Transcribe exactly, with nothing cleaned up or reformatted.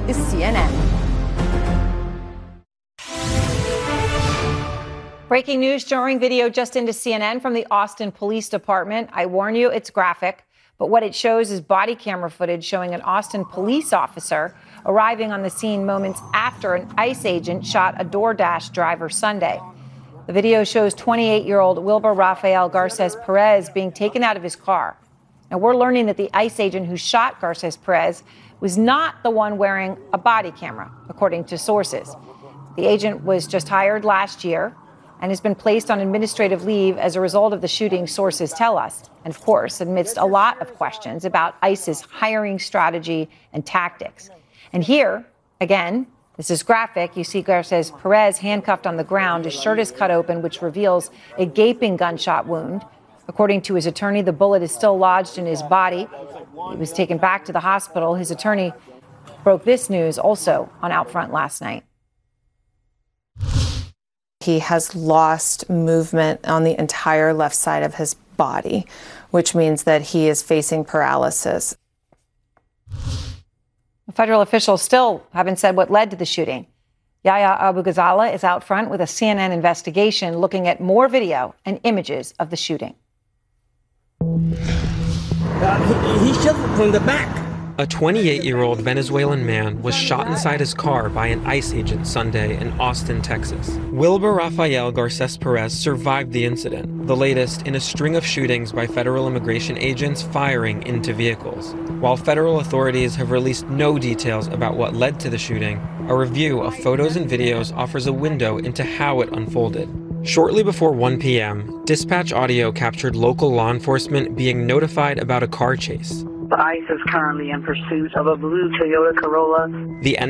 is C N N. Breaking news showing video just into C N N from the Austin Police Department. I warn you, it's graphic, but what it shows is body camera footage showing an Austin police officer arriving on the scene moments after an ICE agent shot a DoorDash driver Sunday. The video shows twenty-eight-year-old Wilber Rafael Garces Perez being taken out of his car. Now, we're learning that the ICE agent who shot Garces Perez was not the one wearing a body camera, according to sources. The agent was just hired last year and has been placed on administrative leave as a result of the shooting, sources tell us. And of course, amidst a lot of questions about ICE's hiring strategy and tactics. And here, again, this is graphic. You see Garces Perez handcuffed on the ground. His shirt is cut open, which reveals a gaping gunshot wound. According to his attorney, the bullet is still lodged in his body. He was taken back to the hospital. His attorney broke this news also on Outfront last night. He has lost movement on the entire left side of his body, which means that he is facing paralysis. Federal officials still haven't said what led to the shooting. Yahya Abu Ghazala is out front with a C N N investigation looking at more video and images of the shooting. Uh, he, he shot from the back. A twenty-eight-year-old Venezuelan man was shot inside his car by an ICE agent Sunday in Austin, Texas. Wilber Rafael Garces Perez survived the incident, the latest in a string of shootings by federal immigration agents firing into vehicles. While federal authorities have released no details about what led to the shooting, a review of photos and videos offers a window into how it unfolded. Shortly before one p.m., dispatch audio captured local law enforcement being notified about a car chase. The ICE is currently in pursuit of a blue Toyota Corolla. The